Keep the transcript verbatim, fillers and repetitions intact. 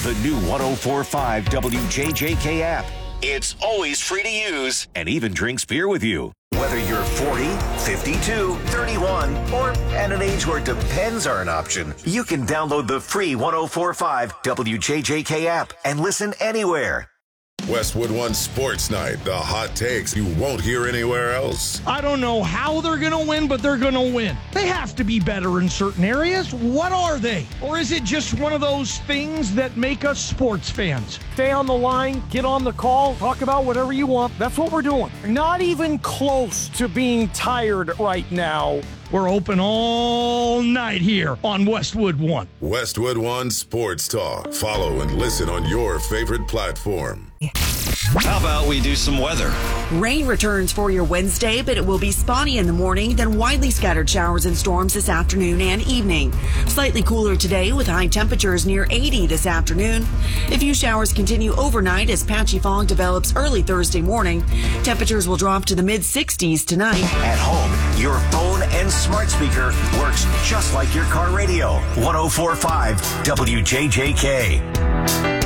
The new one oh four point five W J J K app. It's always free to use and even drinks beer with you. Whether you're forty, fifty-two, thirty-one, or at an age where depends are an option, you can download the free one oh four point five W J J K app and listen anywhere. Westwood One Sports Night, the hot takes you won't hear anywhere else. I don't know how they're going to win, but they're going to win. They have to be better in certain areas. What are they? Or is it just one of those things that make us sports fans? Stay on the line, get on the call, talk about whatever you want. That's what we're doing. Not even close to being tired right now. We're open all night here on Westwood One. Westwood One Sports Talk. Follow and listen on your favorite platform. How about we do some weather? Rain returns for your Wednesday, but it will be spotty in the morning, then widely scattered showers and storms this afternoon and evening. Slightly cooler today with high temperatures near eighty this afternoon. A few showers continue overnight as patchy fog develops early Thursday morning. Temperatures will drop to the mid sixties tonight. At home, your phone and smart speaker works just like your car radio. one oh four point five W J J K.